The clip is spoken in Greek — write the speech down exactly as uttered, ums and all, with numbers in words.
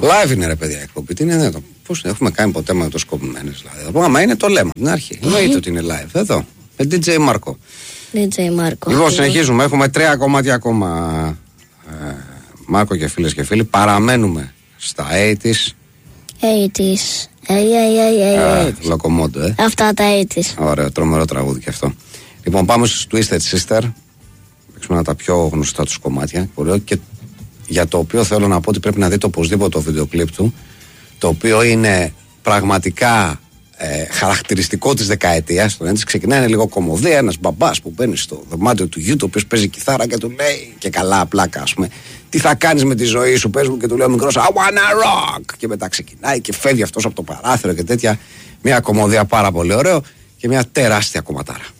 Live είναι ρε παιδιά εκπομπή. Τι είναι εδώ. Πώς έχουμε κάνει ποτέ με το σκοπημένες δηλαδή. Άμα είναι το λέμε την αρχή. Εννοείται ότι είναι live. Εδώ. Με ντι τζέι Μάρκο. ντι τζέι Μάρκο. Λοιπόν, συνεχίζουμε. Έχουμε τρία κομμάτια ακόμα. Ε, Μάρκο και φίλες και φίλοι. Παραμένουμε στα ογδόντα. ογδόντα. Αι, Λοκομόντο, ε. Αυτά τα ογδόντα. Ωραίο, τρομερό τραγούδι και αυτό. Λοιπόν, πάμε στους Twisted Sister. Παίξουμε ένα από τα πιο γνωστά τους κομμάτια. Και για το οποίο θέλω να πω ότι πρέπει να δείτε οπωσδήποτε το βίντεο κλιπ του. Το οποίο είναι πραγματικά ε, χαρακτηριστικό της δεκαετίας. Το ξεκινάει λίγο κομμωδία. Ένας μπαμπάς που μπαίνει στο δωμάτιο του γιου, το οποίο παίζει κιθάρα και του λέει και καλά πλάκα, ας πούμε. Τι θα κάνεις με τη ζωή σου, πες μου, και του λέει ο μικρός I wanna rock. Και μετά ξεκινάει και φεύγει αυτός από το παράθυρο και τέτοια. Μια κομμωδία πάρα πολύ ωραίο και μια τεράστια κομματάρα.